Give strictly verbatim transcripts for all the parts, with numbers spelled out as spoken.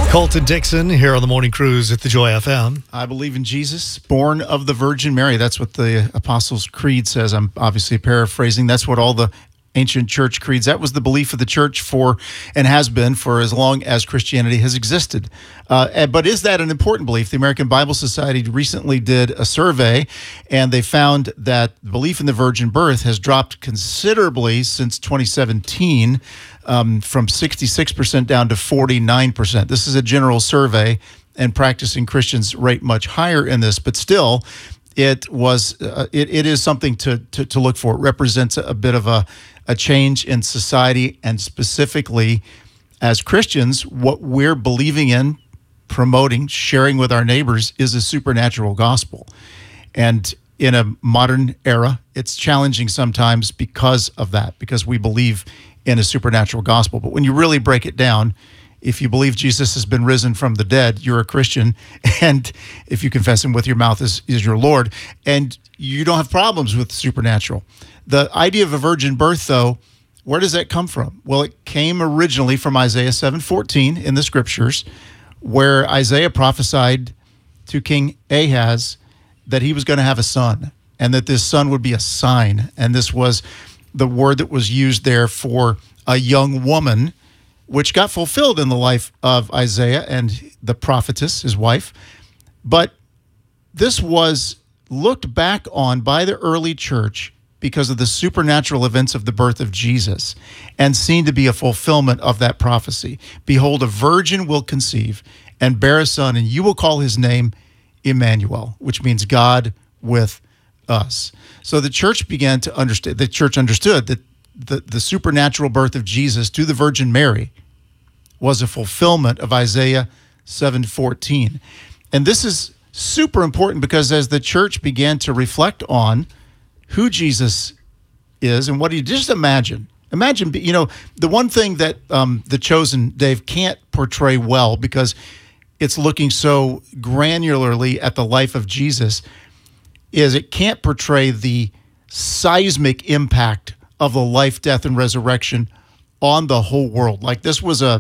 Colton Dixon here on the Morning Cruise at the Joy F M. I believe in Jesus, born of the Virgin Mary. That's what the Apostles' Creed says. I'm obviously paraphrasing. That's what all the ancient church creeds, that was the belief of the church for, and has been for as long as Christianity has existed. Uh, but is that an important belief? The American Bible Society recently did a survey, and they found that belief in the virgin birth has dropped considerably since twenty seventeen, um, from sixty-six percent down to forty-nine percent. This is a general survey, and practicing Christians rate much higher in this, but still, it was uh, it, it is something to, to to look for. It represents a, a bit of a a change in society, and specifically as Christians, what we're believing in, promoting, sharing with our neighbors is a supernatural gospel. And in a modern era, it's challenging sometimes because of that, because we believe in a supernatural gospel. But when you really break it down, if you believe Jesus has been risen from the dead, you're a Christian. And if you confess him with your mouth as is your Lord, and you don't have problems with supernatural. The idea of a virgin birth, though, where does that come from? Well, it came originally from Isaiah seven fourteen in the scriptures, where Isaiah prophesied to King Ahaz that he was going to have a son, and that this son would be a sign. And this was the word that was used there for a young woman, which got fulfilled in the life of Isaiah and the prophetess, his wife. But this was looked back on by the early church because of the supernatural events of the birth of Jesus, and seen to be a fulfillment of that prophecy. Behold, a virgin will conceive and bear a son, and you will call his name Emmanuel, which means God with us. So the church began to understand, the church understood that the, the supernatural birth of Jesus to the Virgin Mary was a fulfillment of Isaiah seven fourteen. And this is super important because as the church began to reflect on who Jesus is and what he, just imagine, imagine, you know, the one thing that um, The Chosen, Dave, can't portray well because it's looking so granularly at the life of Jesus is it can't portray the seismic impact of the life, death, and resurrection on the whole world. Like this was a,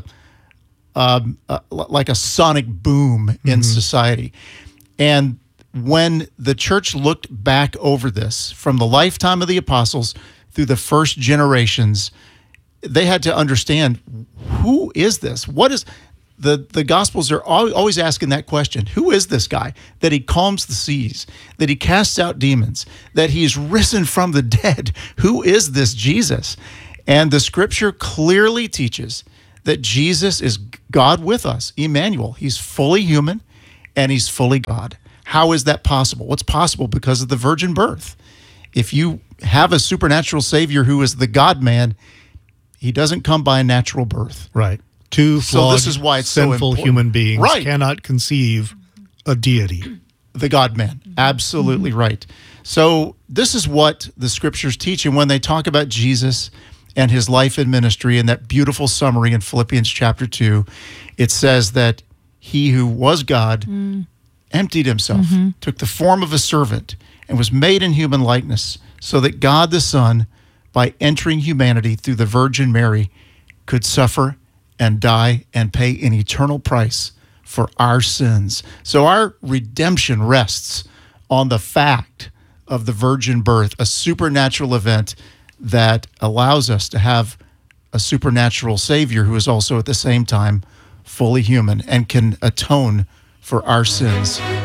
um, uh, like a sonic boom in mm-hmm. society. And when the church looked back over this from the lifetime of the apostles through the first generations, they had to understand, who is this? What is the the Gospels are always asking that question. Who is this guy? That he calms the seas, that he casts out demons, that he's risen from the dead. Who is this Jesus? And the scripture clearly teaches that Jesus is God with us, Emmanuel. He's fully human and he's fully God. How is that possible? What's possible? Because of the virgin birth. If you have a supernatural Savior who is the God-man, he doesn't come by a natural birth. Right. Two flawed, so this is why it's sinful so human beings right. cannot conceive a deity. The God-man. Absolutely mm-hmm. right. So this is what the scriptures teach. And when they talk about Jesus and his life and ministry in that beautiful summary in Philippians chapter two, it says that he who was God mm. emptied himself, mm-hmm. took the form of a servant, and was made in human likeness, so that God the Son, by entering humanity through the Virgin Mary, could suffer and die and pay an eternal price for our sins. So our redemption rests on the fact of the virgin birth, a supernatural event that allows us to have a supernatural Savior who is also at the same time fully human and can atone for our sins.